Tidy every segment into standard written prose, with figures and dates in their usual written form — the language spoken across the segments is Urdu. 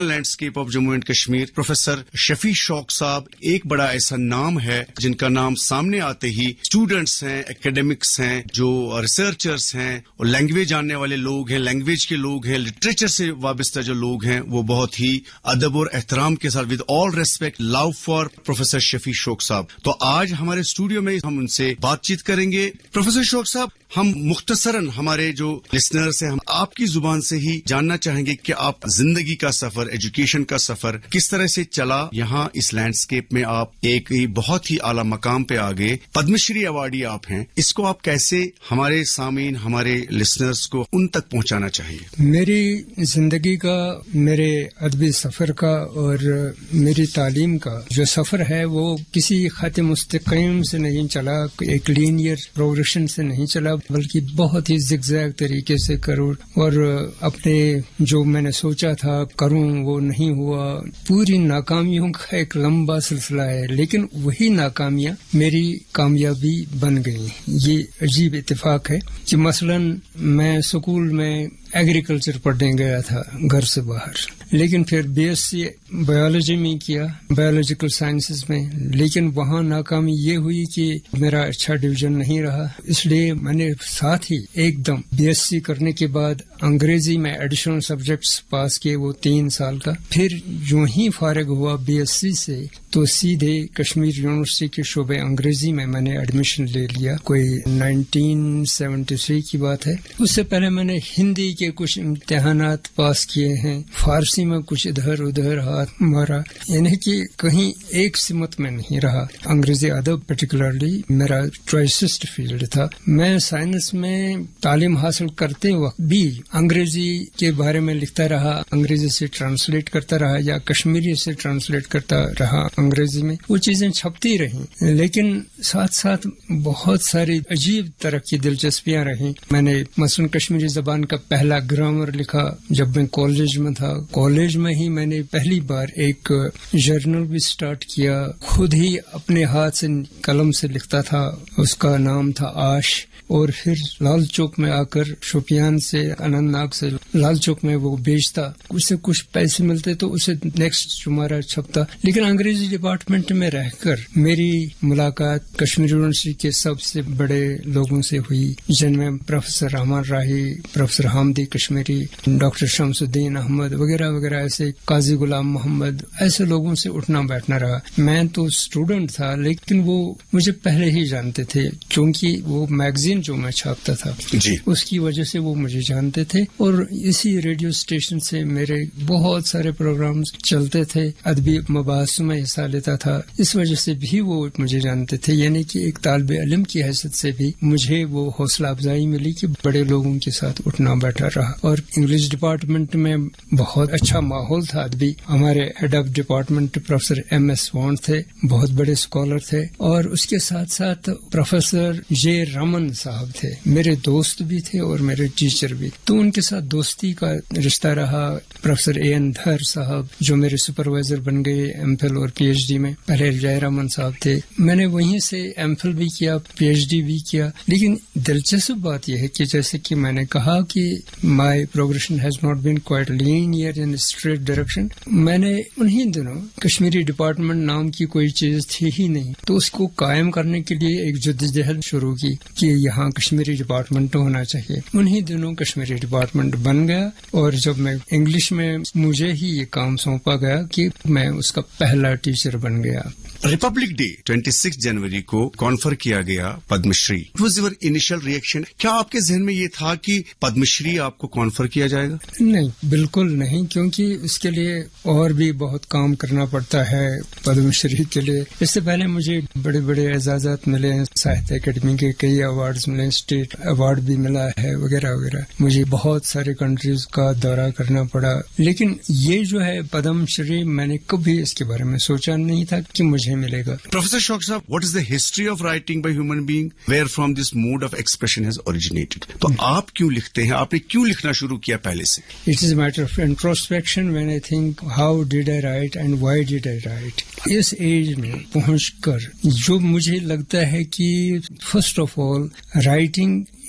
Landscape of Jammu and Kashmir professor شفیع شوق صاحب ایک بڑا ایسا نام ہے جن کا نام سامنے آتے ہی اسٹوڈنٹس ہیں، اکیڈمکس ہیں، جو ریسرچرز ہیں اور لینگویج جاننے والے لوگ ہیں، لینگویج کے لوگ ہیں، لٹریچر سے وابستہ جو لوگ ہیں، وہ بہت ہی ادب اور احترام کے ساتھ with all respect love for professor شفیع شوق صاحب. تو آج ہمارے اسٹوڈیو میں ہم ان سے بات چیت کریں گے. پروفیسر شوق صاحب، ہم مختصراً ہمارے جو لسنرز ہیں ہم آپ کی زبان سے ہی جاننا چاہیں گے کہ آپ زندگی کا سفر، ایجوکیشن کا سفر کس طرح سے چلا. یہاں اس لینڈسکیپ میں آپ ایک بہت ہی اعلیٰ مقام پہ آگے پدم شری ایوارڈی آپ ہیں. اس کو آپ کیسے ہمارے سامعین، ہمارے لسنرز کو ان تک پہنچانا چاہیے؟ میری زندگی کا، میرے ادبی سفر کا اور میری تعلیم کا جو سفر ہے وہ کسی خط مستقیم سے نہیں چلا، ایک لینئر پروگریشن سے نہیں چلا، بلکہ بہت ہی زگ زیگ طریقے سے کروں اور اپنے جو میں نے سوچا تھا کروں وہ نہیں ہوا. پوری ناکامیوں کا ایک لمبا سلسلہ ہے، لیکن وہی ناکامیاں میری کامیابی بن گئی. یہ عجیب اتفاق ہے کہ مثلاً میں اسکول میں ایگریکلچر پڑھنے گیا تھا گھر سے باہر، لیکن پھر BSc بایولوجی میں کیا، بایولوجیکل سائنسز میں، لیکن وہاں ناکامی یہ ہوئی کہ میرا اچھا ڈویژن نہیں رہا. اس لیے میں نے ساتھ ہی ایک دم BSc کرنے کے بعد انگریزی میں ایڈیشنل سبجیکٹس پاس کیے، وہ 3 سال کا. پھر جو ہی فارغ ہوا BSc سے تو سیدھے کشمیر یونیورسٹی کے شعبے انگریزی میں نے ایڈمیشن لے لیا. کوئی 1973 کی بات ہے. اس سے پہلے میں نے ہندی کے کچھ امتحانات پاس کیے ہیں، فارسی میں کچھ ادھر ادھر ہاتھ مارا، یعنی کہ کہیں ایک سمت میں نہیں رہا. انگریزی ادب پرٹیکولرلی میرا چوائسسٹ فیلڈ تھا. میں سائنس میں تعلیم حاصل کرتے وقت بھی انگریزی کے بارے میں لکھتا رہا، انگریزی سے ٹرانسلیٹ کرتا رہا یا کشمیری سے ٹرانسلیٹ کرتا رہا انگریزی میں. وہ چیزیں چھپتی رہیں، لیکن ساتھ ساتھ بہت ساری عجیب طرح کی دلچسپیاں رہیں. میں نے مثلاً کشمیری زبان کا پہلا گرامر لکھا جب میں کالج میں تھا. کالج میں ہی میں نے پہلی بار ایک جرنل بھی سٹارٹ کیا، خود ہی اپنے ہاتھ سے قلم سے لکھتا تھا. اس کا نام تھا آش. اور پھر لال چوک میں آ کر شوپیان سے، اننت ناگ سے لال چوک میں وہ بیچتا، اس سے کچھ پیسے ملتے تو اسے نیکسٹ شمارہ چھپتا. لیکن انگریزی ڈپارٹمنٹ میں رہ کر میری ملاقات کشمیر یونیورسٹی کے سب سے بڑے لوگوں سے ہوئی، جن میں پروفیسر رحمان راہی، پروفیسر حامدی کشمیری، ڈاکٹر شمس الدین احمد وغیرہ وغیرہ، ایسے قاضی غلام محمد، ایسے لوگوں سے اٹھنا بیٹھنا رہا. میں تو اسٹوڈنٹ تھا لیکن وہ مجھے پہلے ہی جانتے تھے، کیونکہ وہ میگزین جو میں چھاپتا تھا جی اس کی وجہ سے وہ مجھے جانتے تھے. اور اسی ریڈیو اسٹیشن سے میرے بہت سارے پروگرامز چلتے تھے، ادبی مباحث میں حصہ لیتا تھا، اس وجہ سے بھی وہ مجھے جانتے تھے. یعنی کہ ایک طالب علم کی حیثیت سے بھی مجھے وہ حوصلہ افزائی ملی کہ بڑے لوگوں کے ساتھ اٹھنا بیٹھا رہا. اور انگلش ڈپارٹمنٹ میں بہت اچھا ماحول تھا ادبی. ہمارے head of department professor MS wand تھے، بہت بڑے اسکالر تھے. اور اس کے ساتھ ساتھ پروفیسر J رمن صاحب تھے، میرے دوست بھی تھے اور میرے ٹیچر بھی، تو ان کے ساتھ دوستی کا رشتہ رہا. پروفیسر AN دھر صاحب جو میرے سپروائزر بن گئے MPhil اور PhD میں. پہلے جے رمن صاحب تھے، میں نے وہیں سے MPhil بھی کیا، PhD بھی کیا. لیکن دلچسپ بات یہ ہے کہ جیسے کہ میں نے کہا کہ مائی progression has not been quite linear in street direction. میں نے انہی دنوں کشمیری ڈپارٹمنٹ نام کی کوئی چیز تھی ہی نہیں، تو اس کو قائم کرنے کے لیے ایک جدوجہد شروع کی کہ یہاں کشمیری ڈپارٹمنٹ ہونا چاہیے. انہی دنوں کشمیری ڈپارٹمنٹ بن گیا. اور جب میں انگلش میں مجھے ہی یہ کام سونپا گیا کہ میں اس کا پہلا ٹیچر بن گیا. ریپبلک ڈے 26 جنوری کو کانفر کیا گیا Padma Shri. Was your initial reaction? کیا آپ کے ذہن میں یہ تھا کہ پدم شری آپ کو کانفر کیا جائے گا؟ نہیں، بالکل نہیں، کیونکہ اس کے لیے اور بھی بہت کام کرنا پڑتا ہے. پدم شری کے لیے اس سے پہلے مجھے بڑے بڑے اعزازات ملے ہیں، ساہتیہ اکیڈمی کے کئی ایوارڈز ملے، اسٹیٹ ایوارڈ بھی ملا ہے وغیرہ وغیرہ. مجھے بہت سارے کنٹریز کا دورہ کرنا پڑا. لیکن یہ جو ہے پدم شری، میں نے کبھی اس کے بارے میں سوچا نہیں تھا کہ مجھے ملے گا. پروفیسر شوق صاحب، what is the history of writing by human being where from this mood of expression has originated? تو آپ کیوں لکھتے ہیں؟ آپ نے کیوں لکھنا شروع کیا پہلے سے؟ It is a matter of introspection when I think how did I right and why did I right. Us age میں پہنچ کر جو مجھے لگتا ہے کہ first of all writing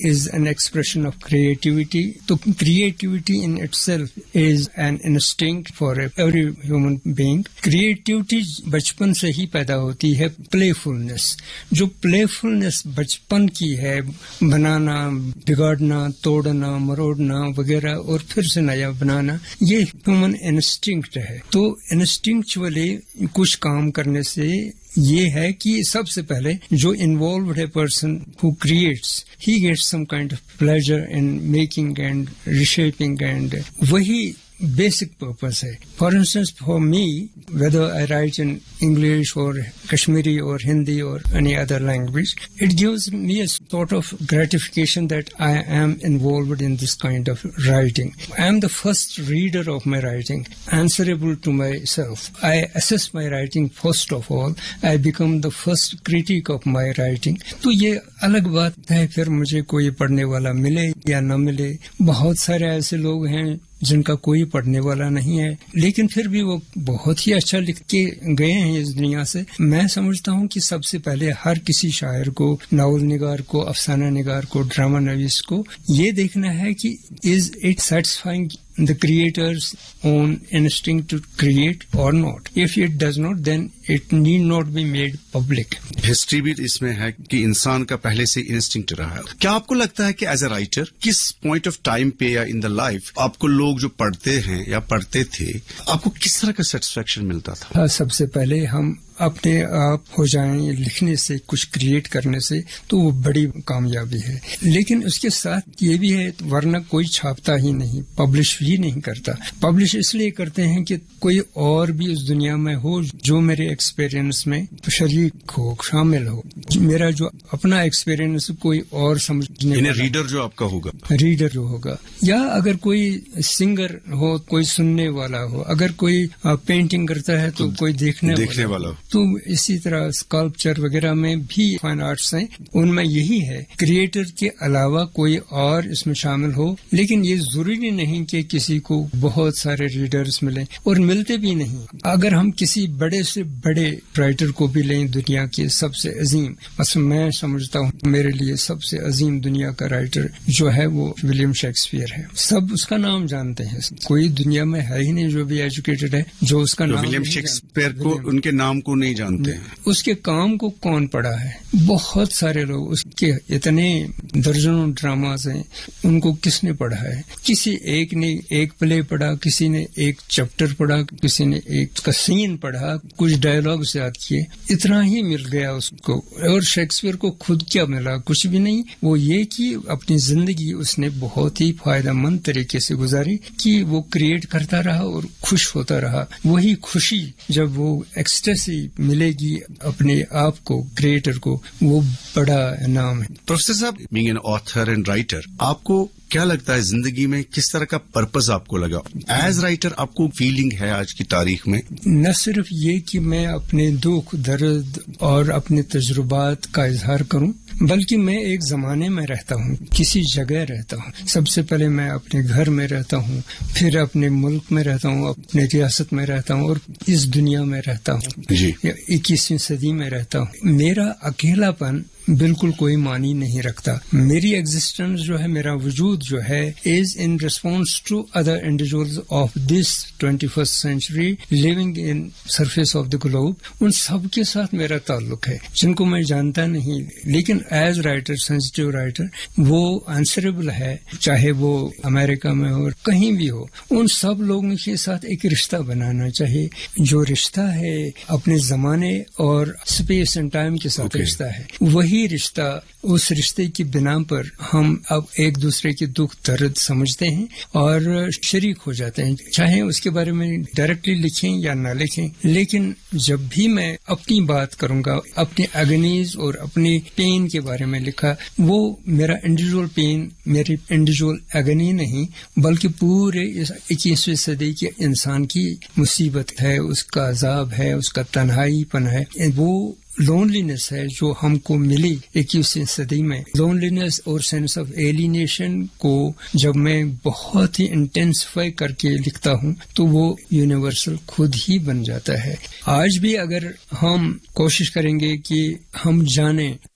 is an expression of creativity. So creativity in itself is an instinct for every human being. Creativity बचपन से ही पैदा होती है. Playfulness, जो playfulness बचपन की है, बनाना, बिगाड़ना, तोड़ना, मरोड़ना वगैरह और फिर से नया बनाना, ये ह्यूमन इंस्टिंक्ट है. तो इंस्टिंक्चुअली कुछ काम करने से ये है कि सबसे पहले जो इन्वॉल्व्ड है person who creates, he gets some kind of pleasure in making and reshaping, and वही basic purpose hai. For instance, for me, whether I write in English or Kashmiri or Hindi or any other language, it gives me a sort of gratification that I am involved in this kind of writing. I am the first reader of my writing, answerable to myself. I assess my writing first of all. I become the first critic of my writing. तो ये अलग बात है फिर मुझे कोई पढ़ने वाला मिले या न मिले. बहुत सारे ऐसे लोग हैं जिनका कोई पढ़ने वाला नहीं है, लेकिन फिर भी वो बहुत ही अच्छा लिख के गए हैं इस दुनिया से. मैं समझता हूँ कि सबसे पहले हर किसी शायर को, नावल निगार को, अफसाना निगार को, ड्रामा नवीस को ये देखना है कि is it satisfying the creator's own instinct to create or not. If it does not, then it need not be made public. History भी इसमें है कि इंसान का पहले से इंस्टिंक्ट रहा है. क्या आपको लगता है कि एज ए राइटर किस पॉइंट ऑफ टाइम पे या इन द लाइफ आपको लोग जो पढ़ते हैं या पढ़ते थे, आपको किस तरह का सेटिस्फेक्शन मिलता था? सबसे पहले हम अपने आप हो जाएं लिखने से, कुछ क्रिएट करने से, तो वो बड़ी कामयाबी है. लेकिन उसके साथ ये भी है, वरना कोई छापता ही नहीं, पब्लिश ही नहीं करता. पब्लिश इसलिए करते हैं कि कोई और भी उस दुनिया में हो जो मेरे एक्सपीरियंस में शरीक हो, शामिल हो. मेरा जो अपना एक्सपीरियंस कोई और समझने वाला, रीडर जो आपका होगा, रीडर जो होगा, या अगर कोई सिंगर हो, कोई सुनने वाला हो, अगर कोई पेंटिंग करता है तो कोई देखने वाला हो. तो इसी तरह स्कल्पचर वगैरह में भी फाइन आर्ट्स हैं, उनमें यही है, क्रिएटर के अलावा कोई और इसमें शामिल हो. लेकिन ये जरूरी नहीं कि किसी को बहुत सारे रीडर्स मिलें, और मिलते भी नहीं. अगर हम किसी बड़े से बड़े राइटर को भी लें, दुनिया के सबसे अजीम, बस मैं समझता हूँ मेरे लिए सबसे अजीम दुनिया का राइटर जो है वो विलियम शेक्सपियर है. सब उसका नाम जानते हैं, कोई दुनिया में है ही नहीं जो भी एजुकेटेड है जो उसका नाम. विलियम शेक्सपियर को, उनके नाम को नहीं जानते हैं. उसके काम को कौन पढ़ा है? बहुत सारे लोग. उसके इतने दर्जनों ड्रामास हैं, उनको किसने पढ़ा है? किसी एक ने एक प्ले पढ़ा, किसी ने एक चैप्टर पढ़ा, किसी ने एक का सीन पढ़ा, कुछ डायलॉग याद किए, इतना ही मिल गया उसको. और शेक्सपियर को खुद क्या मिला? कुछ भी नहीं. वो ये कि अपनी जिंदगी उसने बहुत ही फायदेमंद तरीके से गुजारी, कि वो क्रिएट करता रहा और खुश होता रहा. वही खुशी जब वो एक्सटेसी मिलेगी अपने आप को, क्रिएटर को, वो बड़ा नाम है. प्रोफेसर साहब, being an author and writer, आपको क्या लगता है जिंदगी में किस तरह का पर्पस आपको लगा? एज राइटर आपको फीलिंग है आज की तारीख में? न सिर्फ ये कि मैं अपने दुख दर्द और अपने तजुर्बात का इजहार करूं, बल्कि मैं एक जमाने में रहता हूं, किसी जगह रहता हूं. सबसे पहले मैं अपने घर में रहता हूं, फिर अपने मुल्क में रहता हूं, अपने रियासत में रहता हूं, और इस दुनिया में रहता हूं. 21वीं सदी में रहता हूं. मेरा अकेलापन बिल्कुल कोई मानी नहीं रखता. मेरी एग्जिस्टेंस जो है, मेरा वजूद जो है, is in response to other individuals of this 21st century living in surface of the globe. उन सब के साथ मेरा ताल्लुक है जिनको मैं जानता नहीं, लेकिन एज राइटर, सेंसिटिव राइटर, वो आंसरेबल है, चाहे वो अमेरिका में हो, कहीं भी हो. उन सब लोगों के साथ एक रिश्ता बनाना चाहिए. जो रिश्ता है अपने जमाने और स्पेस एंड टाइम के साथ रिश्ता है, वही रिश्ता, उस रिश्ते की बिना पर हम अब एक दूसरे के दुख दर्द समझते हैं और शरीक हो जाते हैं. चाहे उसके बारे में डायरेक्टली लिखें या ना लिखें, लेकिन जब भी मैं अपनी बात करूंगा, अपने एगनीज और अपने पेन के बारे में लिखा, वो मेरा इंडिविजुअल पेन, मेरी इंडिविजुअल एगनी नहीं, बल्कि पूरे इस 21वीं सदी के इंसान की मुसीबत है, उसका अजाब है, उसका तन्हाईपन है. वो लोनलीनेस है जो हमको मिली 21वीं सदी में. लोनलीनेस और सेंस ऑफ एलिनेशन को जब मैं बहुत ही इंटेंसिफाई करके लिखता हूँ तो वो यूनिवर्सल खुद ही बन जाता है. आज भी अगर हम कोशिश करेंगे कि हम जानें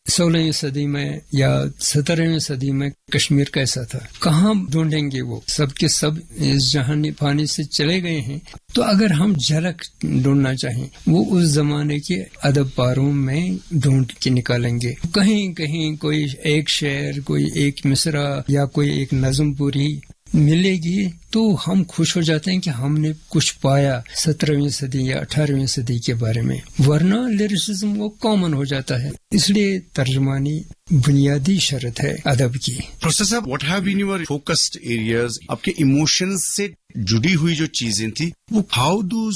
16ویں صدی میں یا 17ویں صدی میں کشمیر کیسا تھا، کہاں ڈھونڈیں گے؟ وہ سب کے سب اس جہانی پانی سے چلے گئے ہیں. تو اگر ہم جھلک ڈھونڈنا چاہیں وہ اس زمانے کے ادب پاروں میں ڈھونڈ کے نکالیں گے. کہیں کہیں کوئی ایک شعر، کوئی ایک مصرع یا کوئی ایک نظم پوری ملے گی تو ہم خوش ہو جاتے ہیں کہ ہم نے کچھ پایا 17ویں صدی یا 18ویں صدی کے بارے میں، ورنہ لیریسزم وہ کامن ہو جاتا ہے. اس لیے ترجمانی بنیادی شرط ہے ادب کی. پروفیسر صاحب، what have been your focused areas? آپ کے ایموشنز سے جڑی ہوئی جو چیزیں تھی وہ ہاؤ دوز